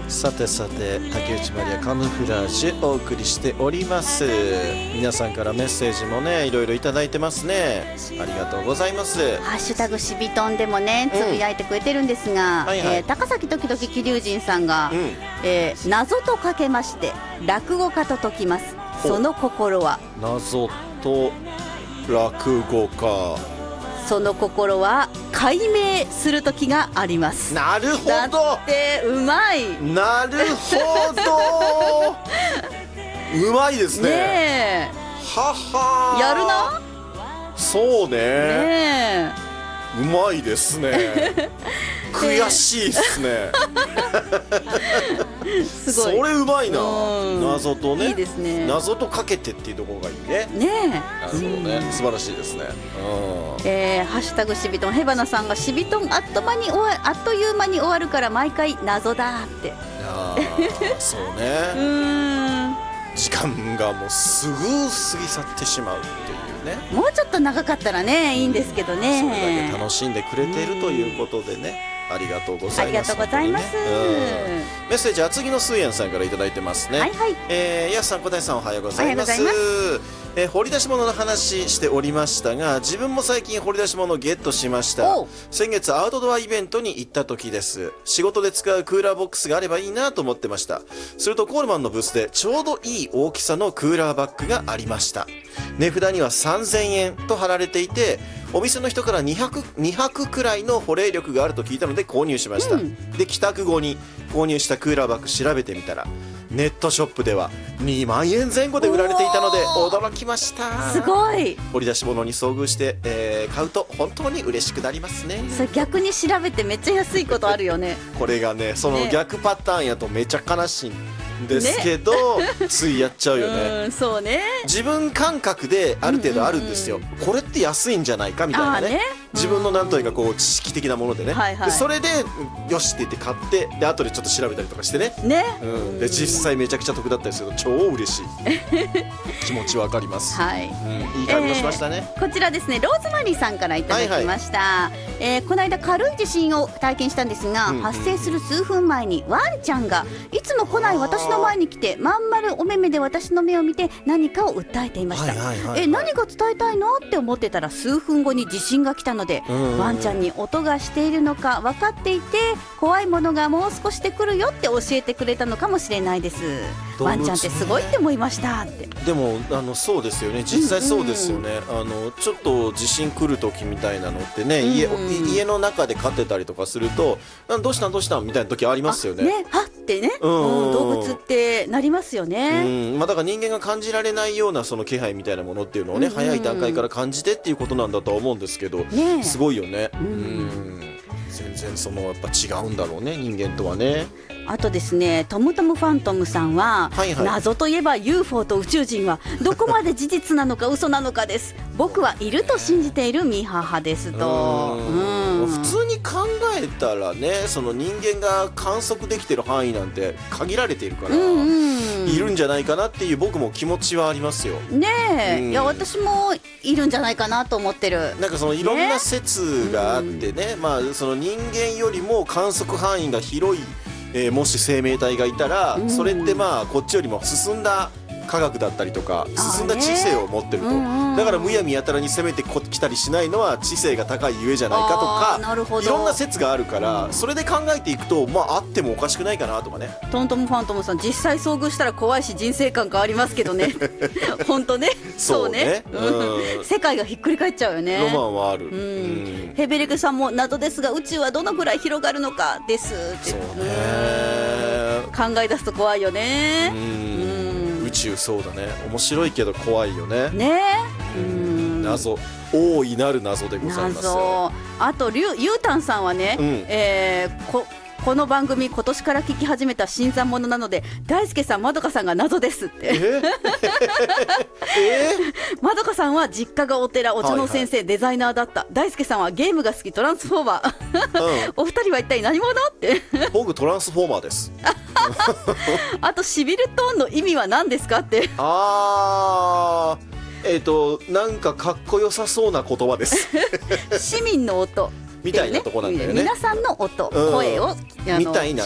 さてさて、竹内まりやカムフラージュお送りしております。皆さんからメッセージもね、いろいろいただいてますね。ありがとうございます。 ハッシュタグしびとんでもねつぶやいてくれてるんですが、高崎時々桐生人さんが、謎とかけまして落語家と解きます。その心は。 謎と落語家、 その心は解明する時があります。 なるほど。 だってうまい。 なるほどうまいですね。 ねえ、 ははやるな。 そう ねうまいですね悔しいですねすごい。 それうまいな。謎とね、 いいですね。 謎とかけてっていうところがいいね。 ねなるほどね、素晴らしいですね。 ハッシュタグしびとん、ヘバナさんがしびとんあっという間に終わるから毎回謎だって。 そうね時間がもうすぐ過ぎ去ってしまうっていうね。 もうちょっと長かったらねいいんですけどね。 それだけ楽しんでくれているということでね、ありがとうございます。 ありがとうございます。 メッセージは厚木のスーヤンさんからいただいてますね。やすさん、小谷さん、おはようございます。掘り出し物の話しておりましたが、自分も最近掘り出し物をゲットしました。先月アウトドアイベントに行った時です。仕事で使うクーラーボックスがあればいいなと思ってました。するとコールマンのブースでちょうどいい大きさのクーラーバッグがありました。値札には3000円と貼られていて、お店の人から2泊くらいの保冷力があると聞いたので購入しました。で、帰宅後に購入したクーラーバッグ調べてみたら、ネットショップでは2万円前後で売られていたので驚きました。 すごい。 掘り出し物に遭遇して、買うと本当に嬉しくなりますね。 それ逆に調べてめっちゃ安いことあるよねこれがね、その逆パターンやとめちゃ悲しいんですけど、ついやっちゃうよね。 そうね、 自分感覚である程度あるんですよ。これって安いんじゃないかみたいなね。自分のなんというかこう知識的なものでね、でそれでよしって言って買って、で後でちょっと調べたりとかしてね、で実際めちゃくちゃ得だったりすると超嬉しい気持ちわかります。いい感じがしましたね。 こちらですね、ローズマリーさんからいただきました。この間軽い地震を体験したんですが、発生する数分前にワンちゃんがいつも来ない私の前に来て、まん丸お目目で私の目を見て何かを訴えていました。何が伝えたいのって思ってたら、数分後に地震が来たので、ワンちゃんに音がしているのか分かっていて、怖いものがもう少しで来るよって教えてくれたのかもしれないです。ワンちゃんってすごいって思いましたって。 でもそうですよね、実際そうですよね。ちょっと地震来る時みたいなのってね、家の中で飼ってたりとかすると、どうしたんどうしたんみたいな時ありますよね。 はってね、動物ってなりますよね。 だから人間が感じられないようなその気配みたいなものっていうのをね、早い段階から感じてっていうことなんだとは思うんですけど、すごいよね。全然やっぱ違うんだろうね、人間とはね。 あとですね、トムトムファントムさんは、謎といえば UFO と宇宙人はどこまで事実なのか嘘なのかです。僕はいると信じているミーハー派ですと。 普通に考えたらね、その人間が観測できてる範囲なんて限られているから、いるんじゃないかなっていう僕も気持ちはありますよね。 いや私もいるんじゃないかなと思ってる。 なんかそのいろんな説があってね、その人間よりも観測範囲が広いもし生命体がいたら、それってこっちよりも進んだ科学だったりとか進んだ知性を持ってると、だからむやみやたらに攻めてきたりしないのは知性が高いゆえじゃないかとか、いろんな説があるから、それで考えていくとあってもおかしくないかなとかね。 トントムファントムさん、実際遭遇したら怖いし人生観変わりますけどね本当ね、そうね、世界がひっくり返っちゃうよね。 ロマンはある。 ヘベレクさんも謎ですが宇宙はどのくらい広がるのかですって。考え出すと怖いよね。 宇宙、そうだね、面白いけど怖いよね。謎、大いなる謎でございますよ。 あとゆうたんさんはね、この番組今年から聞き始めた新参者なので、大輔さんまどかさんが謎ですってまどかさんは実家がお寺、お茶の先生、デザイナーだった。大輔さんはゲームが好き、トランスフォーマーお二人は一体何者って僕トランスフォーマーですあとシビルトーンの意味は何ですかってなんかかっこよさそうな言葉です市民の音みたいなとこなんだよね。 皆さんの音、声をみたいな